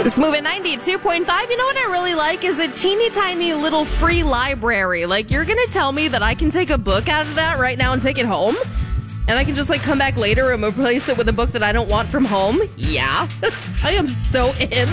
Smooth at 92.5. You know what I really like is a teeny tiny little free library. Like, you're going to tell me that I can take a book out of that right now and take it home? And I can just, come back later and replace it with a book that I don't want from home? Yeah. I am so in.